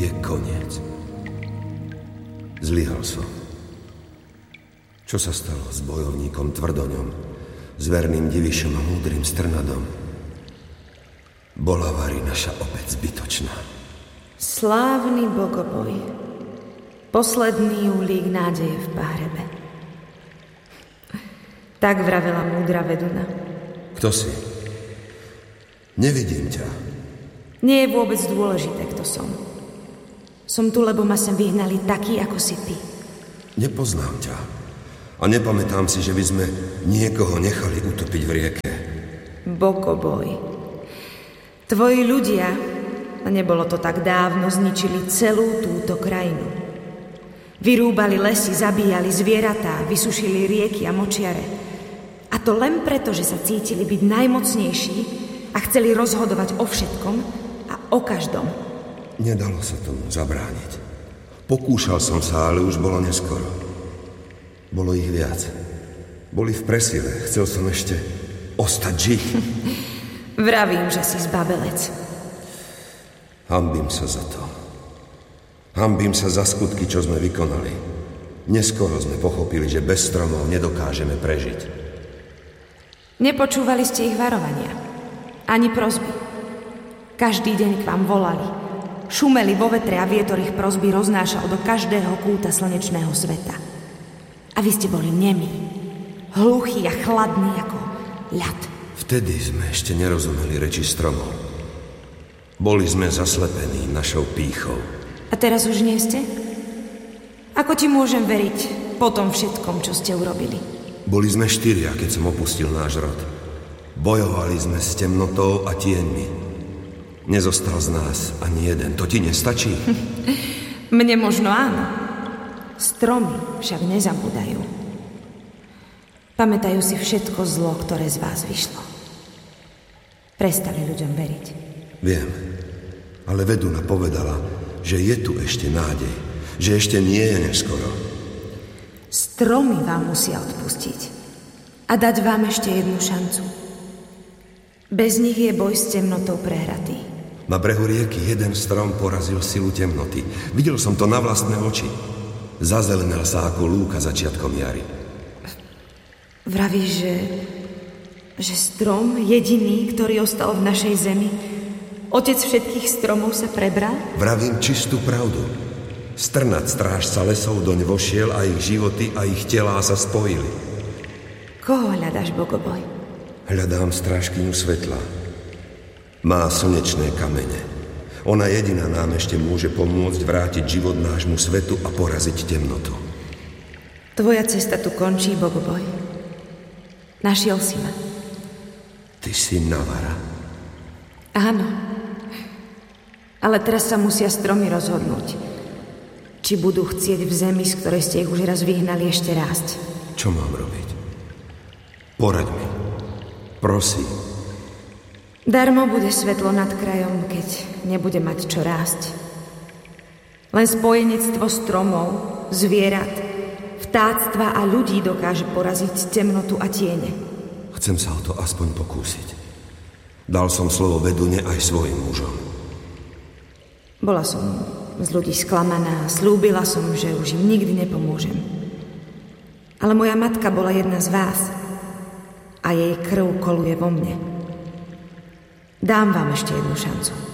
je koniec. Zlyhal som. Čo sa stalo s bojovníkom Tvrdoňom, s verným Divišom a múdrym Strnadom? Bola vari naša obec zbytočná. Slávny bogoboj. Posledný úlík nádeje v Pahrebe. Tak vravela múdra Veduna. Kto si? Nevidím ťa. Nie je vôbec dôležité, kto som. Som tu, lebo ma sem vyhnali taký, ako si ty. Nepoznám ťa. A nepamätám si, že by sme niekoho nechali utopiť v rieke. Bogoboj. Tvoji ľudia, a nebolo to tak dávno, zničili celú túto krajinu. Vyrúbali lesy, zabíjali zvieratá, vysušili rieky a močiare. A to len preto, že sa cítili byť najmocnejší a chceli rozhodovať o všetkom a o každom. Nedalo sa tomu zabrániť. Pokúšal som sa, ale už bolo neskoro. Bolo ich viac. Boli v presile. Chcel som ešte ostať žiť. Vravím, že si zbabelec. Hanbím sa za to. Hanbím sa za skutky, čo sme vykonali. Neskoro sme pochopili, že bez stromov nedokážeme prežiť. Nepočúvali ste ich varovania. Ani prosby. Každý deň k vám volali. Šumeli vo vetre a vietor ich prosby roznášal do každého kúta slnečného sveta. A vy ste boli nemí, hluchí a chladní ako ľad. Vtedy sme ešte nerozumeli reči stromov. Boli sme zaslepení našou pýchou. A teraz už nie ste? Ako ti môžem veriť po tom všetkom, čo ste urobili? Boli sme 4, keď som opustil náš rod. Bojovali sme s temnotou a tieňmi. Nezostal z nás ani jeden. To ti nestačí? Mne možno áno. Stromy však nezabúdajú. Pamätajú si všetko zlo, ktoré z vás vyšlo. Prestali ľuďom veriť. Viem, ale Veduna povedala, že je tu ešte nádej, že ešte nie je neskoro. Stromy vám musia odpustiť a dať vám ešte jednu šancu. Bez nich je boj s temnotou prehratý. Na brehu rieky jeden strom porazil silu temnoty. Videl som to na vlastné oči. Zazelenal sa ako lúka začiatkom jary. Vravíš, že strom jediný, ktorý ostal v našej zemi, otec všetkých stromov, sa prebral? Vravím čistú pravdu. Strnad, strážca lesov, doň vošiel a ich životy a ich telá sa spojili. Koho hľadáš, bogoboj? Hľadám strážkyňu svetla. Má slnečné kamene. Ona jediná nám ešte môže pomôcť vrátiť život nášmu svetu a poraziť temnotu. Tvoja cesta tu končí, bogoboj. Našiel si ma. Ty si Navara. Áno. Ale teraz sa musia stromy rozhodnúť. Či budú chcieť v zemi, z ktorej ste ich už raz vyhnali, ešte rásť. Čo mám robiť? Poraď mi. Prosím. Darmo bude svetlo nad krajom, keď nebude mať čo rásť. Len spojenectvo stromov, zvierat, vtáctva a ľudí dokáže poraziť temnotu a tiene. Chcem sa o to aspoň pokúsiť. Dal som slovo Vedune aj svojim mužom. Bola som z ľudí sklamaná, slúbila som, že už im nikdy nepomôžem. Ale moja matka bola jedna z vás a jej krv koluje vo mne. Dám vám ešte jednu šancu.